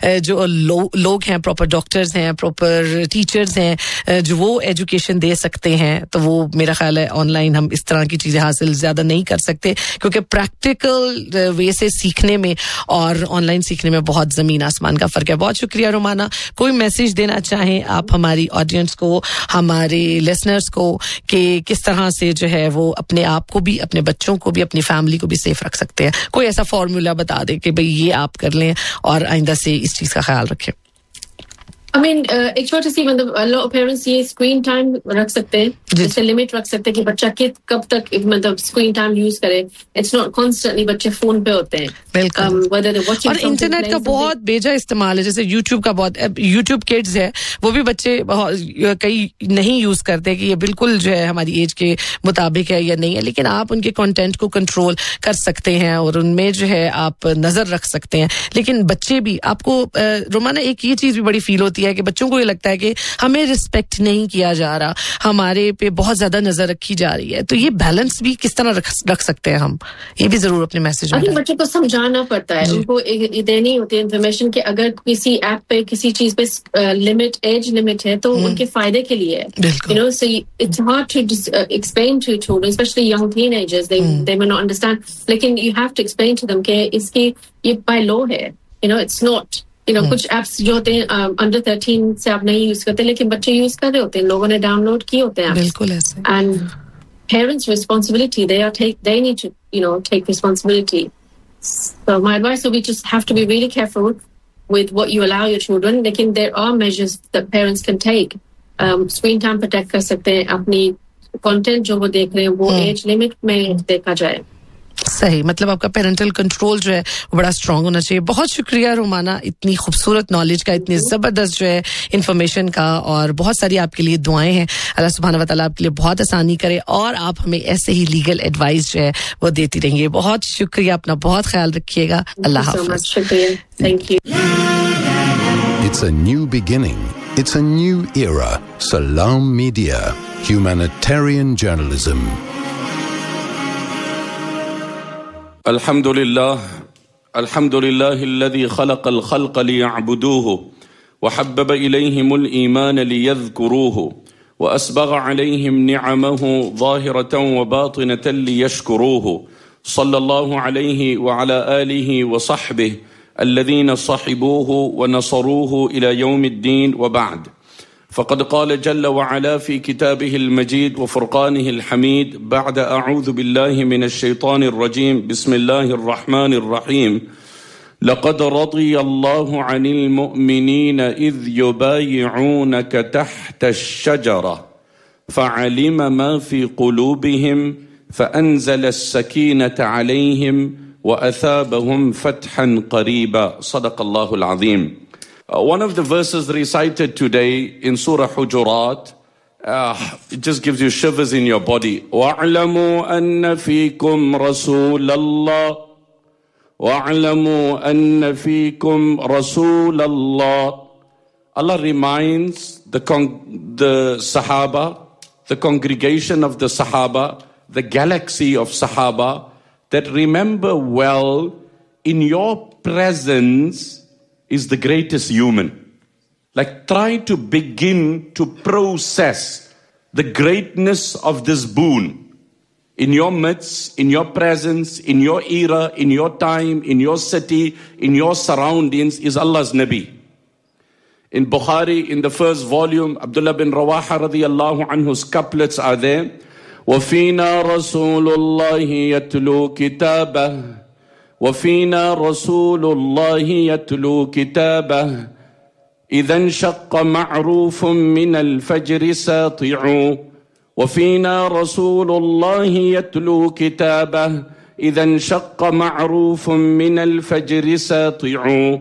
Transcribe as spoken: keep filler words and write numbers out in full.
जो लोग हैं, प्रॉपर डॉक्टर्स हैं, प्रॉपर टीचर्स हैं, जो वो एजुकेशन दे सकते हैं, तो वो मेरा ख्याल है ऑनलाइन हम इस तरह की चीजें हासिल ज्यादा नहीं कर सकते, क्योंकि प्रैक्टिकल वे से सीखने में और ऑनलाइन सीखने में बहुत जमीन आसमान का फर्क है. बहुत शुक्रिया रोमाना. कोई मैसेज देना चाहें आप हमारी ऑडियंस को, हमारे लिसनर्स को, कि किस तरह से जो है वो अपने आप को भी, अपने बच्चों को भी, अपनी फैमिली को भी सेफ रख सकते हैं? कोई ऐसा फॉर्मूला बता दे कि भाई ये आप कर लें और आइंदा से इस चीज का ख्याल रखें. I mean, uh, एक छोटी सी मतलब a lot of parents ये स्क्रीन टाइम रख सकते हैं, जैसे लिमिट रख सकते हैं कि बच्चा कित कब तक मतलब स्क्रीन टाइम यूज करे. इट्स नॉट कॉन्स्टेंटली बच्चे फोन पे होते हैं. बिल्कुल. um, और इंटरनेट का बहुत बेजा इस्तेमाल है, जैसे यूट्यूब का बहुत, यूट्यूब किड्स है वो भी बच्चे कई नहीं यूज करते कि ये बिल्कुल जो है हमारी एज के मुताबिक है या नहीं है, लेकिन आप उनके कंटेंट को कंट्रोल कर सकते हैं और उनमें जो है आप नजर रख सकते हैं. लेकिन बच्चे भी आपको रोमाना एक ये चीज भी बड़ी फील होती है कि बच्चों को ये लगता है कि हमें रिस्पेक्ट नहीं किया जा रहा, हमारे पे बहुत ज्यादा नजर रखी जा रही है. तो ये बैलेंस भी किस तरह रख, रख सकते हैं हम, ये भी जरूर अपने मैसेज में. बच्चों को समझाना पड़ता है, उनको देनी होती है इन्फॉर्मेशन कि अगर किसी ऐप पे किसी चीज पे लिमिट, एज लिमिट है तो उनके फायदे के लिए है. You know, so it's hard to explain to children, specially young teenagers, they they may not understand, लेकिन you have to explain to them कि इसकी ये बाय लॉ है. You know, it's not, you know, hmm. कुछ apps जो होते हैं under thirteen से आप नहीं यूज करते, लेकिन बच्चे यूज कर रहे होते हैं, लोगों ने डाउनलोड किए होते हैं. बिल्कुल ऐसे. And parents responsibility, they are take they need to, you know, take responsibility. So my advice would be just have to be really careful with what you allow your children. लेकिन there are measures that parents can take. um, screen time protect कर सकते हैं, अपनी content जो वो देख रहे हैं वो एज लिमिट में देखा जाए. सही, मतलब आपका पेरेंटल कंट्रोल जो है वो बड़ा स्ट्रांग होना चाहिए. बहुत शुक्रिया रोमाना, इतनी खूबसूरत नॉलेज का, इतनी जबरदस्त जो है इंफॉर्मेशन का, और बहुत सारी आपके लिए दुआएं हैं. अल्लाह सुब्हान व तआला आपके लिए बहुत आसानी करे और आप हमें ऐसे ही लीगल एडवाइस जो है वो देती रहेंगे. बहुत शुक्रिया, अपना बहुत ख्याल रखिएगा. अल्लाह हाफ़िज़. शुक्रिया. Thank you. It's a new beginning. It's a new era. Salam Media, humanitarian journalism. الحمد لله الحمد لله الذي خلق الخلق ليعبدوه وحبب إليهم الإيمان ليذكروه وأسبغ عليهم نعمه ظاهرة وباطنة ليشكروه صلى الله عليه وعلى آله وصحبه الذين صحبوه ونصروه إلى يوم الدين. وبعد، فقد قال جل وعلا في كتابه المجيد وفرقانه الحميد بعد أعوذ بالله من الشيطان الرجيم بسم الله الرحمن الرحيم لقد رضي الله عن المؤمنين إذ يبايعونك تحت الشجرة فعلم ما في قلوبهم فأنزل السكينة عليهم وأثابهم فتحا قريبا. صدق الله العظيم. Uh, one of the verses recited today in Surah Hujurat, uh, it just gives you shivers in your body. وَاعْلَمُوا أَنَّ فِيكُمْ رَسُولَ اللَّهِ وَاعْلَمُوا أَنَّ فِيكُمْ رَسُولَ اللَّهِ. Allah reminds the, con- the Sahaba, the congregation of the Sahaba, the galaxy of Sahaba, that remember well, in your presence is the greatest human. Like, try to begin to process the greatness of this boon. In your midst, in your presence, in your era, in your time, in your city, in your surroundings is Allah's Nabi. In Bukhari, in the first volume, Abdullah bin Rawaha radiyallahu anhu's couplets are there. وَفِينَا رَسُولُ اللَّهِ يَتْلُو كِتَابَهُ وفينا رسول الله يتلو كتابه إذا انشق معروف من الفجر ساطع وفينا رسول الله يتلو كتابه إذا انشق معروف من الفجر ساطع